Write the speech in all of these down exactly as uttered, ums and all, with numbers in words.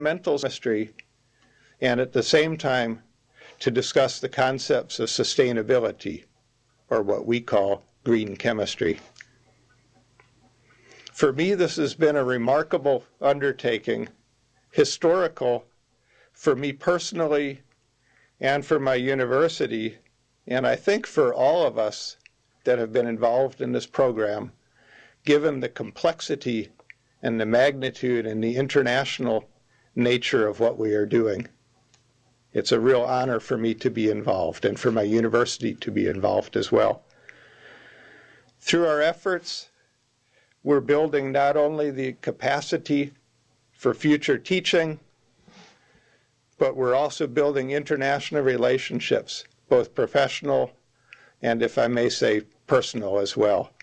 mental chemistry, and at the same time to discuss the concepts of sustainability, or what we call green chemistry. For me, this has been a remarkable undertaking, historical for me personally and for my university, and I think for all of us that have been involved in this program, given the complexity and the magnitude and the international nature of what we are doing. It's a real honor for me to be involved and for my university to be involved as well. Through our efforts, we're building not only the capacity for future teaching, but we're also building international relationships, both professional and, if I may say, personal as well.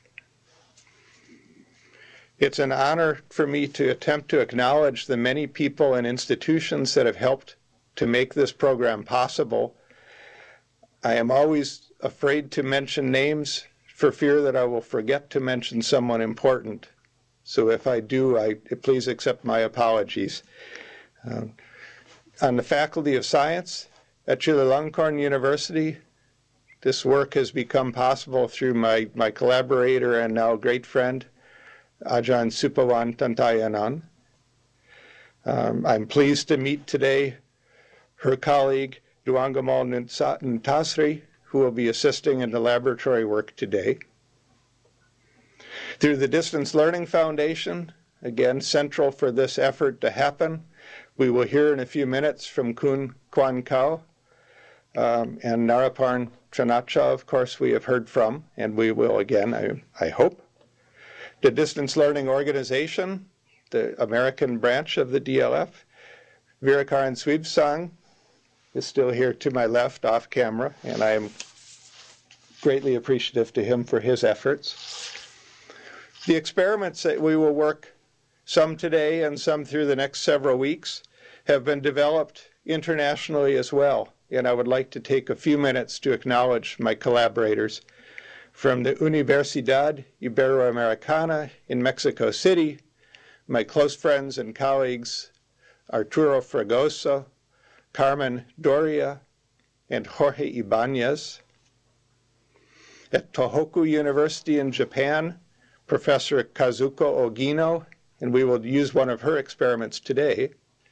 It's an honor for me to attempt to acknowledge the many people and institutions that have helped to make this program possible. I am always afraid to mention names for fear that I will forget to mention someone important. So if I do, I, please accept my apologies. Um, on the Faculty of Science at Chulalongkorn University, this work has become possible through my, my collaborator and now great friend, Ajahn Supawan Tantayanan. Um, I'm pleased to meet today her colleague, Duangamal Ntasri, who will be assisting in the laboratory work today. Through the Distance Learning Foundation, again, central for this effort to happen, we will hear in a few minutes from Kun Kwan Kao um, and Naraparn Tranacha, of course, we have heard from, and we will again, I, I hope. The Distance Learning Organization, the American branch of the D L F, Virakaran Swibsang is still here to my left off camera, and I am greatly appreciative to him for his efforts. The experiments that we will work, some today and some through the next several weeks, have been developed internationally as well, and I would like to take a few minutes to acknowledge my collaborators from the Universidad Iberoamericana in Mexico City, my close friends and colleagues, Arturo Fragoso, Carmen Doria, and Jorge Ibanez. At Tohoku University in Japan, Professor Kazuko Ogino, and we will use one of her experiments today.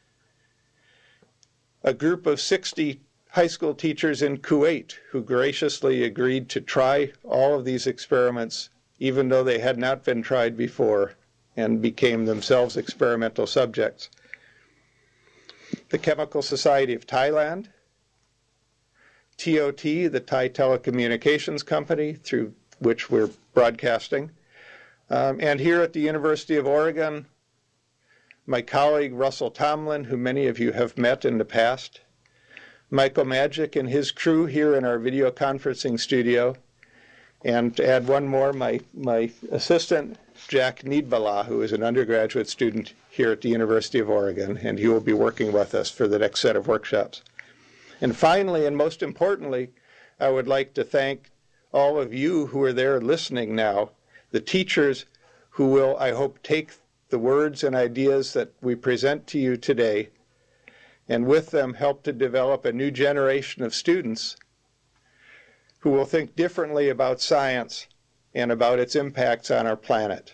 A group of sixty high school teachers in Kuwait who graciously agreed to try all of these experiments, even though they had not been tried before, and became themselves experimental subjects. The Chemical Society of Thailand, T O T, the Thai Telecommunications Company, through which we're broadcasting, um, and here at the University of Oregon, my colleague Russell Tomlin, who many of you have met in the past, Michael Magic and his crew here in our video conferencing studio, and to add one more, my, my assistant, Jack Needbala, who is an undergraduate student here at the University of Oregon, and he will be working with us for the next set of workshops. And finally, and most importantly, I would like to thank all of you who are there listening now, the teachers who will, I hope, take the words and ideas that we present to you today, and with them help to develop a new generation of students who will think differently about science and about its impacts on our planet.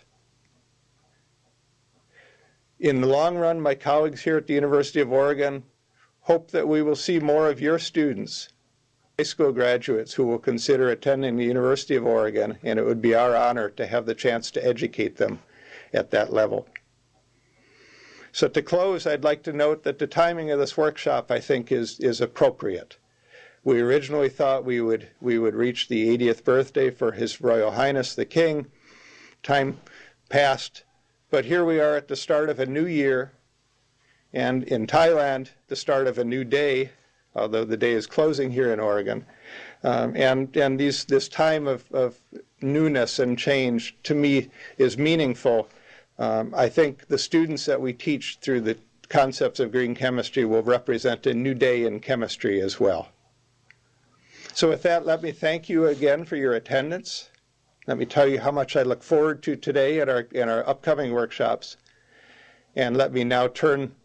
In the long run, my colleagues here at the University of Oregon hope that we will see more of your students, high school graduates who will consider attending the University of Oregon, and it would be our honor to have the chance to educate them at that level. So to close, I'd like to note that the timing of this workshop, I think, is, is appropriate. We originally thought we would, we would reach the eightieth birthday for His Royal Highness the King. Time passed, but here we are at the start of a new year, and in Thailand, the start of a new day, although the day is closing here in Oregon. Um, and and these, this time of, of newness and change, to me, is meaningful. Um, I think the students that we teach through the concepts of green chemistry will represent a new day in chemistry as well. So with that, let me thank you again for your attendance. Let me tell you how much I look forward to today at our, in our upcoming workshops. And let me now turn